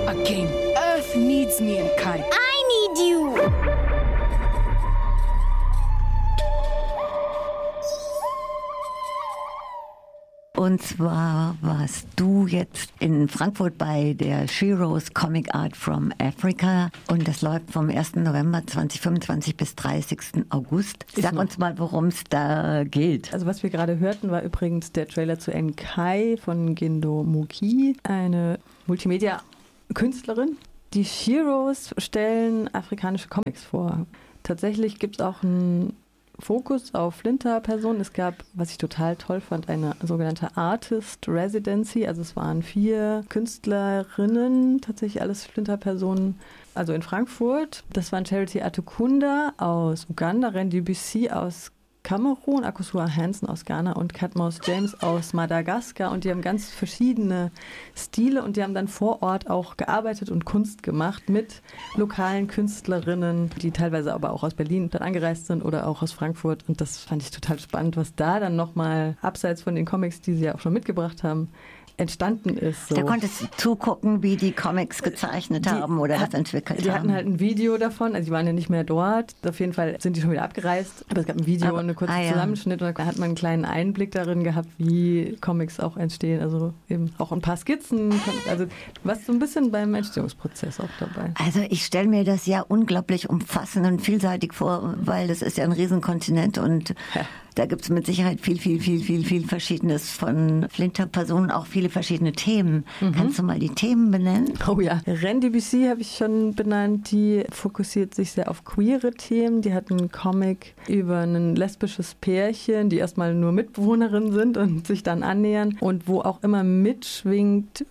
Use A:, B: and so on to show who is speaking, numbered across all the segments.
A: again. Earth needs me and Kai.
B: I need you.
C: Und zwar warst du jetzt in Frankfurt bei der Sheroes Comic Art from Africa und das läuft vom 1. November 2025 bis 30. August. Sag uns mal, worum es da geht.
D: Also was wir gerade hörten, war übrigens der Trailer zu Nkai von Gendo Muki, eine Multimedia-Künstlerin. Die Sheroes stellen afrikanische Comics vor. Tatsächlich gibt es auch einen Fokus auf Flinter-Personen. Es gab, was ich total toll fand, eine sogenannte Artist Residency. Also es waren 4 Künstlerinnen, tatsächlich alles Flinter-Personen, also in Frankfurt. Das waren Charity Atukunda aus Uganda, Randy Bussy aus Kamerun, Akosua Hansen aus Ghana und Katmos James aus Madagaskar. Und die haben ganz verschiedene Stile und die haben dann vor Ort auch gearbeitet und Kunst gemacht mit lokalen Künstlerinnen, die teilweise aber auch aus Berlin dann angereist sind oder auch aus Frankfurt. Und das fand ich total spannend, was da dann nochmal abseits von den Comics, die sie ja auch schon mitgebracht haben, entstanden ist. So.
C: Da konntest du zugucken, wie die Comics gezeichnet haben oder das entwickelt haben.
D: Die hatten halt ein Video davon, also die waren ja nicht mehr dort. Auf jeden Fall sind die schon wieder abgereist. Aber es gab ein Video und eine kurze Zusammenschnitt und da hat man einen kleinen Einblick darin gehabt, wie Comics auch entstehen. Also eben auch ein paar Skizzen. Also du warst so ein bisschen beim Entstehungsprozess auch dabei.
C: Also ich stelle mir das ja unglaublich umfassend und vielseitig vor, weil das ist ja ein Riesenkontinent und da gibt es mit Sicherheit viel Verschiedenes von Flinter-Personen, auch viele verschiedene Themen. Kannst du mal die Themen benennen?
D: Oh ja, Randy Bussy habe ich schon benannt. Die fokussiert sich sehr auf queere Themen. Die hat einen Comic über ein lesbisches Pärchen, die erstmal nur Mitbewohnerinnen sind und sich dann annähern und wo auch immer mitschwingt,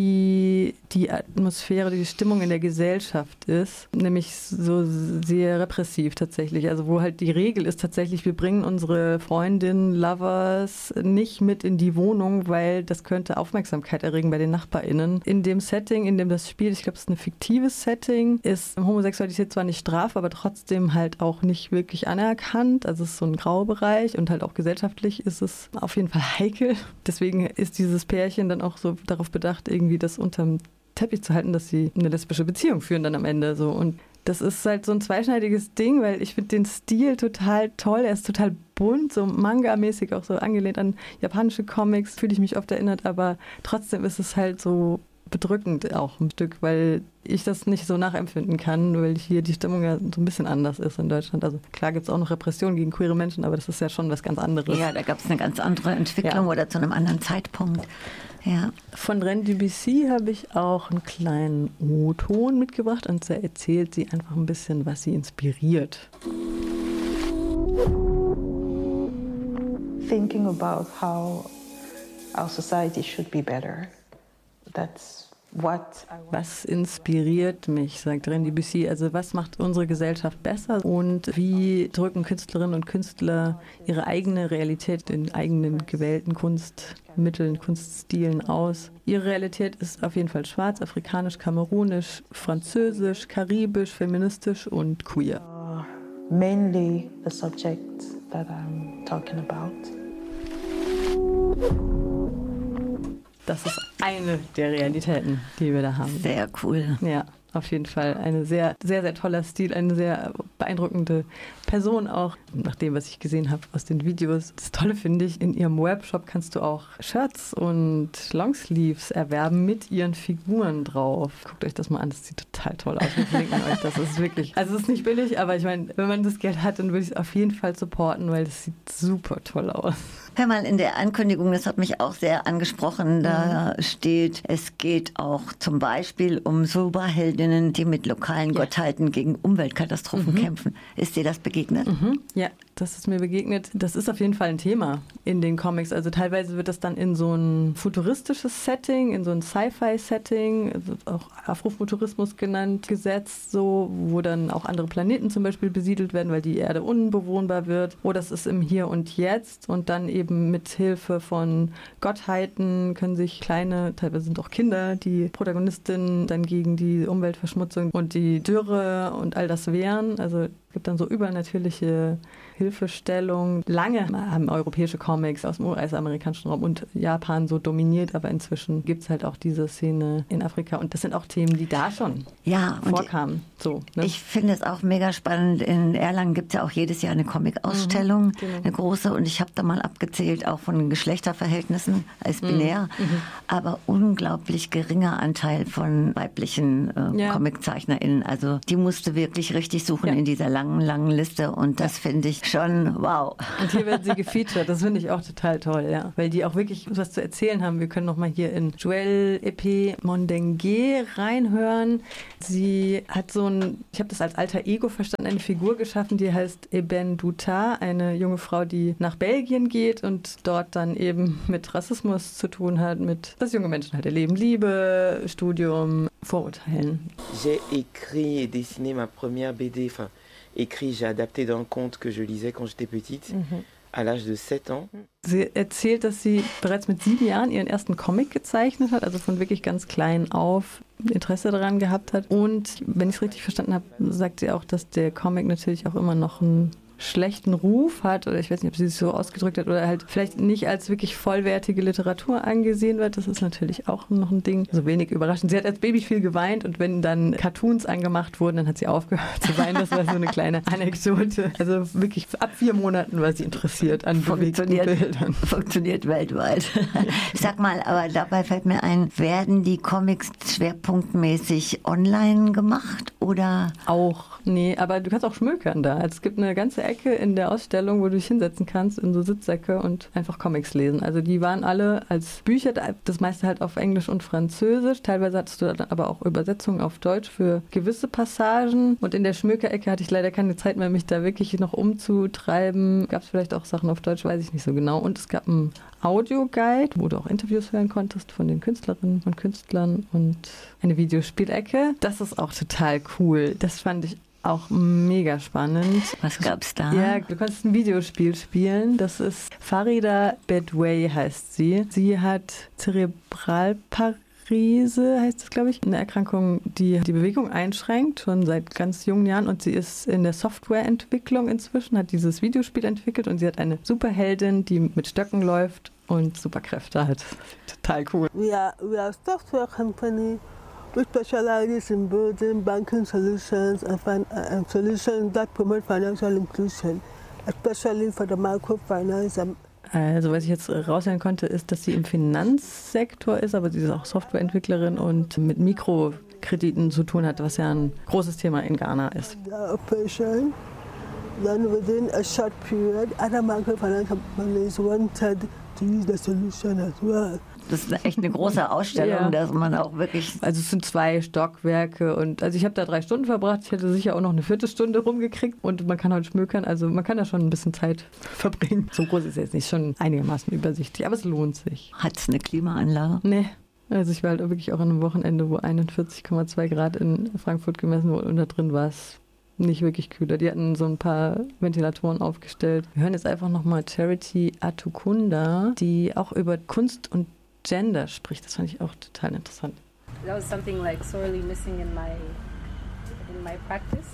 D: wie die Atmosphäre, die Stimmung in der Gesellschaft ist. Nämlich so sehr repressiv tatsächlich. Also wo halt die Regel ist tatsächlich, wir bringen unsere Freundinnen, Lovers nicht mit in die Wohnung, weil das könnte Aufmerksamkeit erregen bei den NachbarInnen. In dem Setting, in dem das spielt, ich glaube, es ist ein fiktives Setting, ist Homosexualität zwar nicht straf, aber trotzdem halt auch nicht wirklich anerkannt. Also es ist so ein Graubereich und halt auch gesellschaftlich ist es auf jeden Fall heikel. Deswegen ist dieses Pärchen dann auch so darauf bedacht, irgendwie das unterm Teppich zu halten, dass sie eine lesbische Beziehung führen dann am Ende so. Und das ist halt so ein zweischneidiges Ding, weil ich finde den Stil total toll. Er ist total bunt, so Manga-mäßig, auch so angelehnt an japanische Comics, fühle ich mich oft erinnert, aber trotzdem ist es halt so bedrückend auch ein Stück, weil ich das nicht so nachempfinden kann, weil hier die Stimmung ja so ein bisschen anders ist in Deutschland. Also klar gibt es auch noch Repression gegen queere Menschen, aber das ist ja schon was ganz anderes.
C: Ja, da gab es eine ganz andere Entwicklung oder zu einem anderen Zeitpunkt. Ja.
D: Von Randy Bussy habe ich auch einen kleinen O-Ton mitgebracht und da erzählt sie einfach ein bisschen, was sie inspiriert.
E: Thinking about how our society should be better. That's what I want.
D: Was inspiriert mich, sagt Randy Bussy. Also was macht unsere Gesellschaft besser und wie drücken Künstlerinnen und Künstler ihre eigene Realität in eigenen gewählten Kunstmitteln, Kunststilen aus. Ihre Realität ist auf jeden Fall schwarz, afrikanisch, kamerunisch, französisch, karibisch, feministisch und queer.
E: Mainly the subject that I'm talking about.
D: Das ist eine der Realitäten, die wir da haben.
C: Sehr cool.
D: Ja, auf jeden Fall. Ein sehr, sehr, sehr toller Stil, eine sehr beeindruckende Person auch. Nach dem, was ich gesehen habe aus den Videos. Das Tolle finde ich, in ihrem Webshop kannst du auch Shirts und Longsleeves erwerben mit ihren Figuren drauf. Guckt euch das mal an, das sieht total toll aus. Wir verlinken euch, das ist wirklich, also es ist nicht billig, aber ich meine, wenn man das Geld hat, dann würde ich es auf jeden Fall supporten, weil das sieht super toll aus.
C: Hör mal, in der Ankündigung, das hat mich auch sehr angesprochen, da steht, es geht auch zum Beispiel um Superheldinnen, die mit lokalen Gottheiten gegen Umweltkatastrophen kämpfen. Ist dir das begegnet?
D: Ja, das ist mir begegnet. Das ist auf jeden Fall ein Thema in den Comics. Also teilweise wird das dann in so ein futuristisches Setting, in so ein Sci-Fi-Setting, also auch Afrofuturismus genannt, gesetzt, so, wo dann auch andere Planeten zum Beispiel besiedelt werden, weil die Erde unbewohnbar wird. Oder es ist im Hier und Jetzt und dann eben mit Hilfe von Gottheiten können sich kleine, teilweise sind auch Kinder, die Protagonistinnen dann gegen die Umweltverschmutzung und die Dürre und all das wehren. Also es gibt dann so übernatürliche Hilfestellung. Lange haben europäische Comics aus dem US-amerikanischen Raum und Japan so dominiert, aber inzwischen gibt es halt auch diese Szene in Afrika und das sind auch Themen, die da schon vorkamen. So, ne?
C: Ich finde es auch mega spannend. In Erlangen gibt es ja auch jedes Jahr eine Comic-Ausstellung, eine große, und ich habe da mal abgezählt, auch von Geschlechterverhältnissen als binär, aber unglaublich geringer Anteil von weiblichen ComiczeichnerInnen. Also die musste wirklich richtig suchen in dieser langen Liste und das finde ich schon wow.
D: Und hier werden sie gefeatured, das finde ich auch total toll, ja. Weil die auch wirklich was zu erzählen haben. Wir können noch mal hier in Joelle Epée Mondengue reinhören. Sie hat so ein, ich habe das als alter Ego verstanden, eine Figur geschaffen, die heißt Eben Douta, eine junge Frau, die nach Belgien geht und dort dann eben mit Rassismus zu tun hat, mit was junge Menschen halt erleben, Liebe, Studium, Vorurteilen.
B: J'ai écrit et dessiné ma première BD, enfin écrit, j'ai adapté dans le conte que je lisais quand j'étais petite, à l'âge de 7 ans.
D: Sie erzählt, dass sie bereits mit 7 Jahren ihren ersten Comic gezeichnet hat, also von wirklich ganz klein auf Interesse daran gehabt hat. Und wenn ich es richtig verstanden habe, sagt sie auch, dass der Comic natürlich auch immer noch einen schlechten Ruf hat, oder ich weiß nicht, ob sie es so ausgedrückt hat, oder halt vielleicht nicht als wirklich vollwertige Literatur angesehen wird. Das ist natürlich auch noch ein Ding. So wenig überraschend. Sie hat als Baby viel geweint und wenn dann Cartoons angemacht wurden, dann hat sie aufgehört zu weinen. Das war so eine kleine Anekdote. Also wirklich ab 4 Monaten war sie interessiert an bewegten Bildern.
C: Funktioniert weltweit. Sag mal, aber dabei fällt mir ein, werden die Comics schwerpunktmäßig online gemacht oder?
D: Auch, nee, aber du kannst auch schmökern da. Also es gibt eine ganze Ecke in der Ausstellung, wo du dich hinsetzen kannst in so Sitzsäcke und einfach Comics lesen. Also die waren alle als Bücher, das meiste halt auf Englisch und Französisch. Teilweise hattest du dann aber auch Übersetzungen auf Deutsch für gewisse Passagen. Und in der Schmökerecke hatte ich leider keine Zeit mehr, mich da wirklich noch umzutreiben. Gab es vielleicht auch Sachen auf Deutsch, weiß ich nicht so genau. Und es gab einen Audioguide, wo du auch Interviews hören konntest von den Künstlerinnen und Künstlern und eine Videospielecke. Das ist auch total cool. Das fand ich auch mega spannend.
C: Was gab's da?
D: Ja, du konntest ein Videospiel spielen. Das ist Farida Bedway heißt sie. Sie hat Zerebralparese, heißt es, glaube ich. Eine Erkrankung, die die Bewegung einschränkt, schon seit ganz jungen Jahren. Und sie ist in der Softwareentwicklung inzwischen, hat dieses Videospiel entwickelt und sie hat eine Superheldin, die mit Stöcken läuft und Superkräfte hat. Total cool.
F: We are a software company. We specialize in building banking solutions and solutions that promote financial inclusion, especially for the microfinance.
D: Also was ich jetzt raushören konnte, ist, dass sie im Finanzsektor ist, aber sie ist auch Softwareentwicklerin und mit Mikrokrediten zu tun hat, was ja ein großes Thema in Ghana ist.
F: Operation, then within a short period, other microfinance companies wanted to use the solution as well.
C: Das ist echt eine große Ausstellung, dass man auch wirklich...
D: Also es sind 2 Stockwerke und also ich habe da 3 Stunden verbracht. Ich hätte sicher auch noch eine Viertelstunde rumgekriegt und man kann halt schmökern. Also man kann da schon ein bisschen Zeit verbringen. So groß ist es jetzt nicht, schon einigermaßen übersichtlich, aber es lohnt sich.
C: Hat es eine Klimaanlage?
D: Nee. Also ich war halt wirklich auch an einem Wochenende, wo 41,2 Grad in Frankfurt gemessen wurde und da drin war es nicht wirklich kühler. Die hatten so ein paar Ventilatoren aufgestellt. Wir hören jetzt einfach nochmal Charity Atukunda, die auch über Kunst und Gender spricht. Das fand ich auch total interessant.
G: That was something like sorely missing in my practice.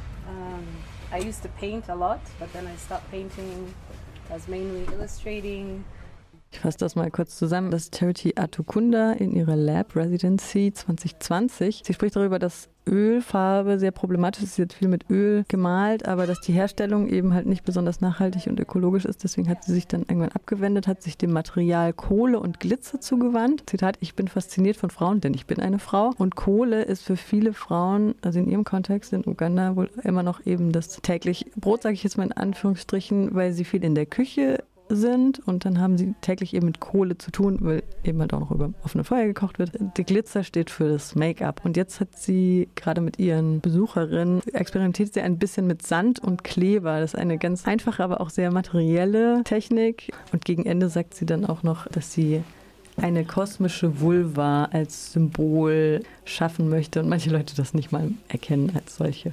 G: I used to paint a lot, but then I stopped painting. I was mainly illustrating.
D: Ich fasse das mal kurz zusammen. Das ist Charity Atukunda in ihrer Lab Residency 2020. Sie spricht darüber, dass Ölfarbe sehr problematisch ist. Sie hat viel mit Öl gemalt, aber dass die Herstellung eben halt nicht besonders nachhaltig und ökologisch ist. Deswegen hat sie sich dann irgendwann abgewendet, hat sich dem Material Kohle und Glitzer zugewandt. Zitat, ich bin fasziniert von Frauen, denn ich bin eine Frau. Und Kohle ist für viele Frauen, also in ihrem Kontext in Uganda, wohl immer noch eben das täglich Brot, sage ich jetzt mal in Anführungsstrichen, weil sie viel in der Küche sind und dann haben sie täglich eben mit Kohle zu tun, weil eben halt auch noch über offene Feuer gekocht wird. Der Glitzer steht für das Make-up und jetzt hat sie gerade mit ihren Besucherinnen experimentiert sie ein bisschen mit Sand und Kleber. Das ist eine ganz einfache, aber auch sehr materielle Technik und gegen Ende sagt sie dann auch noch, dass sie eine kosmische Vulva als Symbol schaffen möchte und manche Leute das nicht mal erkennen als solche.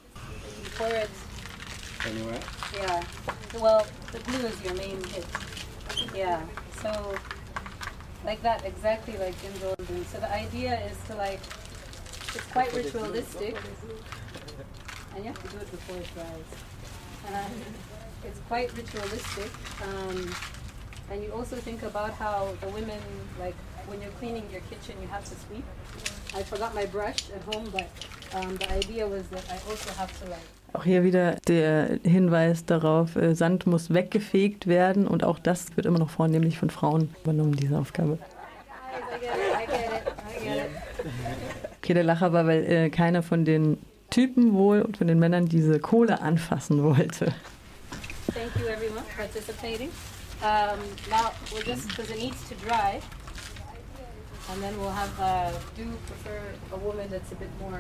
G: Anywhere? Yeah. Well, the blue is your main hit. Yeah. So, like that, exactly like in Jordan. So the idea is to like, it's quite ritualistic, and you have to do it before it dries. it's quite ritualistic. And you also think about how the women, like when you're cleaning your kitchen, you have to sweep. I forgot my brush at home, but the idea was that I also have to like.
D: Auch hier wieder der Hinweis darauf, Sand muss weggefegt werden und auch das wird immer noch vornehmlich von Frauen übernommen, diese Aufgabe.
G: I get it.
D: Okay, der Lacher war, weil keiner von den Typen wohl und von den Männern diese Kohle anfassen wollte.
G: Thank you everyone for participating. Now we'll just, because it needs to dry, and then we'll have, do prefer a woman that's a bit more,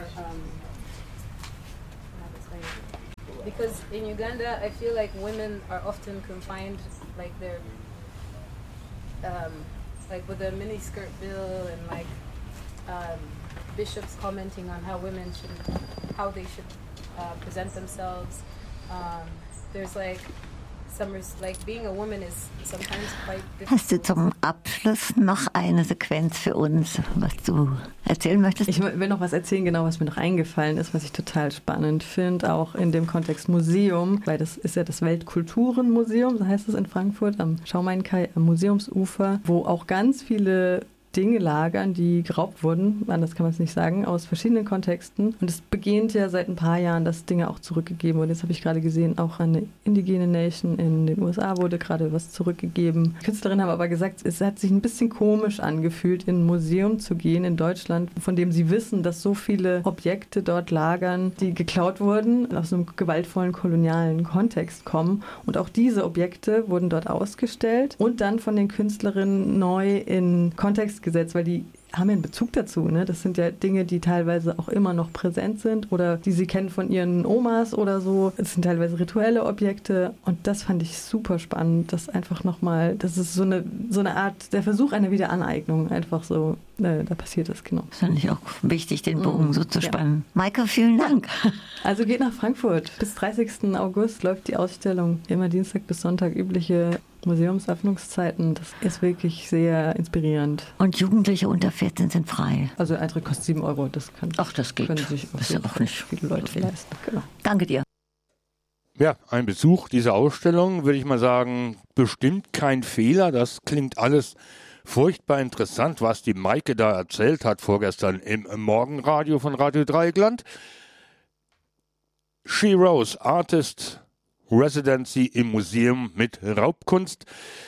G: because in Uganda I feel like women are often confined, like they're, like with the miniskirt bill and like bishops commenting on how women should, how they should present themselves. There's like like being a woman is sometimes quite difficult.
C: Hast du zum Abschluss noch eine Sequenz für uns, was du erzählen möchtest?
D: Ich will noch was erzählen, genau, was mir noch eingefallen ist, was ich total spannend finde, auch in dem Kontext Museum, weil das ist ja das Weltkulturenmuseum, so heißt es in Frankfurt, am Schaumainkai, am Museumsufer, wo auch ganz viele Dinge lagern, die geraubt wurden, anders kann man es nicht sagen, aus verschiedenen Kontexten. Und es beginnt ja seit ein paar Jahren, dass Dinge auch zurückgegeben wurden. Jetzt habe ich gerade gesehen, auch an eine indigene Nation in den USA wurde gerade was zurückgegeben. Die Künstlerinnen haben aber gesagt, es hat sich ein bisschen komisch angefühlt, in ein Museum zu gehen in Deutschland, von dem sie wissen, dass so viele Objekte dort lagern, die geklaut wurden, aus einem gewaltvollen kolonialen Kontext kommen. Und auch diese Objekte wurden dort ausgestellt und dann von den Künstlerinnen neu in Kontext gesetzt, weil die haben ja einen Bezug dazu. Ne? Das sind ja Dinge, die teilweise auch immer noch präsent sind oder die sie kennen von ihren Omas oder so. Es sind teilweise rituelle Objekte und das fand ich super spannend, das einfach nochmal, das ist so eine Art, der Versuch einer Wiederaneignung, einfach so, da passiert das, genau.
C: Das fand ich auch wichtig, den Bogen so zu spannen. Ja. Maike, vielen Dank.
D: Also geht nach Frankfurt. Bis 30. August läuft die Ausstellung. Immer Dienstag bis Sonntag übliche Museumsöffnungszeiten. Das ist wirklich sehr inspirierend.
C: Und Jugendliche unter 14 sind frei.
D: Also Eintritt kostet 7 €. Das
C: geht.
D: Können sich
C: das ist ja auch nicht
D: viele Leute leisten. Genau.
C: Danke dir.
H: Ja, ein Besuch dieser Ausstellung, würde ich mal sagen, bestimmt kein Fehler. Das klingt alles furchtbar interessant, was die Maike da erzählt hat vorgestern im Morgenradio von Radio Dreieckland. She Rose, Artist Residency im Museum mit Raubkunst.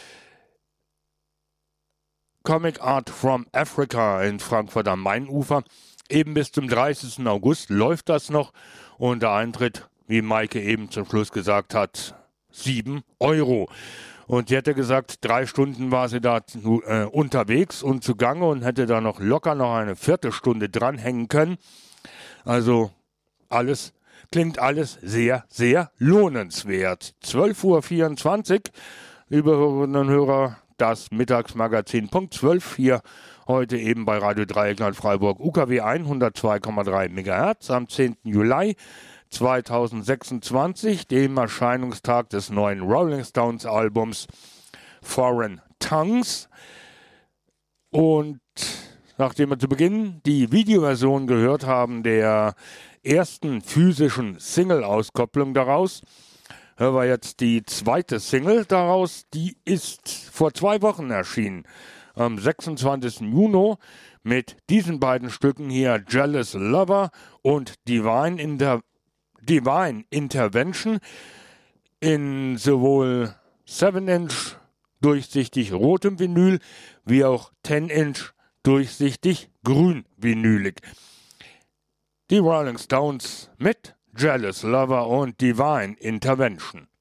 H: Comic Art from Africa in Frankfurt am Mainufer. Eben bis zum 30. August läuft das noch und der Eintritt, wie Maike eben zum Schluss gesagt hat, 7 €. Und sie hätte gesagt, 3 Stunden war sie da unterwegs und zugange und hätte da locker noch eine Viertelstunde dranhängen können. Also klingt alles sehr, sehr lohnenswert. 12:24 Uhr, liebe Hörerinnen und Hörer, das Mittagsmagazin Punkt 12 hier heute eben bei Radio Dreieckland Freiburg, UKW 102,3 MHz am 10. Juli 2026, dem Erscheinungstag des neuen Rolling Stones Albums Foreign Tongues. Und nachdem wir zu Beginn die Videoversion gehört haben der ersten physischen Single-Auskopplung daraus, hören wir jetzt die zweite Single daraus. Die ist vor 2 Wochen erschienen, am 26. Juni, mit diesen beiden Stücken hier, Jealous Lover und Divine Intervention, in sowohl 7-Inch durchsichtig rotem Vinyl wie auch 10-Inch durchsichtig grün vinylig. Die Rolling Stones mit Jealous Lover und Divine Intervention.